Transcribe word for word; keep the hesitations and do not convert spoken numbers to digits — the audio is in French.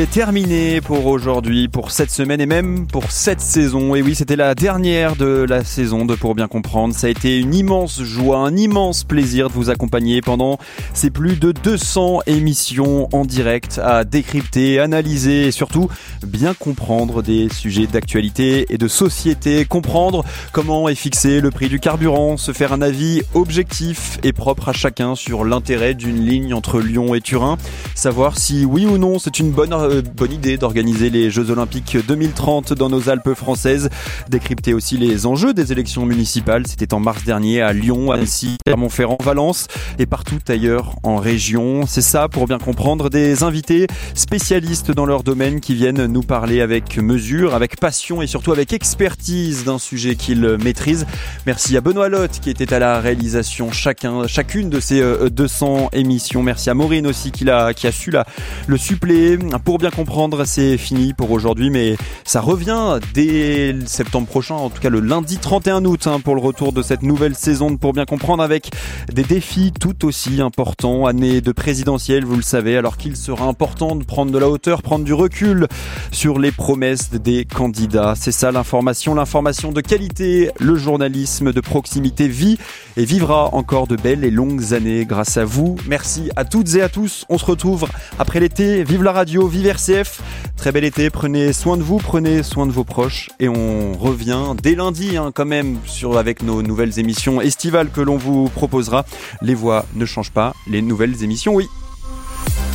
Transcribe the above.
C'est terminé pour aujourd'hui, pour cette semaine et même pour cette saison. Et oui, c'était la dernière de la saison de Pour Bien Comprendre. Ça a été une immense joie, un immense plaisir de vous accompagner pendant ces plus de deux cents émissions en direct à décrypter, analyser et surtout bien comprendre des sujets d'actualité et de société. Comprendre comment est fixé le prix du carburant, se faire un avis objectif et propre à chacun sur l'intérêt d'une ligne entre Lyon et Turin. Savoir si oui ou non c'est une bonne euh, bonne idée d'organiser les Jeux Olympiques deux mille trente dans nos Alpes françaises. Décrypter aussi les enjeux des élections municipales. C'était en mars dernier à Lyon, à Annecy, à Montferrand, Valence et partout ailleurs en région. C'est ça, Pour Bien Comprendre, des invités spécialistes dans leur domaine qui viennent nous parler avec mesure, avec passion et surtout avec expertise d'un sujet qu'ils maîtrisent. Merci à Benoît Lotte qui était à la réalisation chacun, chacune de ces deux cents émissions. Merci à Maureen aussi qui, l'a, qui a su la, le suppléer. Pour Bien Comprendre, c'est fini pour aujourd'hui, mais ça revient dès septembre prochain, en tout cas le lundi trente et un août, hein, pour le retour de cette nouvelle saison de Pour Bien Comprendre avec des défis tout aussi importants. Année de présidentielle, vous le savez, alors qu'il sera important de prendre de la hauteur, prendre du recul sur les promesses des candidats. C'est ça l'information, l'information de qualité. Le journalisme de proximité vit et vivra encore de belles et longues années grâce à vous. Merci à toutes et à tous. On se retrouve après l'été. Vive la radio, vive R C F. Très bel été. Prenez soin de vous, prenez soin de vos proches. Et on revient dès lundi, hein, quand même, sur, avec nos nouvelles émissions estivales que l'on vous proposera. Les voix ne changent pas, les nouvelles émissions, oui.